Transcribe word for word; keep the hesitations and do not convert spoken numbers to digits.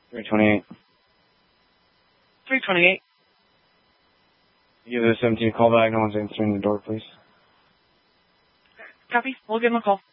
three twenty-eight. three twenty-eight. Give the seventeen a call back. No one's answering the door, please. Copy. We'll give him a call.